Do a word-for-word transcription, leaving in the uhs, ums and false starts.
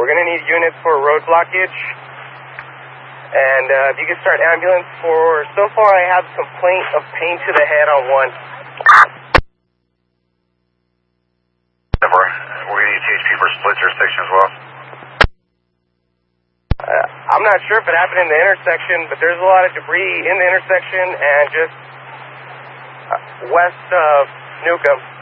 We're going to need units for road blockage. And uh, if you could start ambulance for, so far I have complaint of pain to the head on one. We're going to need T H P for split jurisdiction as well. Uh, I'm not sure if it happened in the intersection, but there's a lot of debris in the intersection and just uh, west of Newcomb.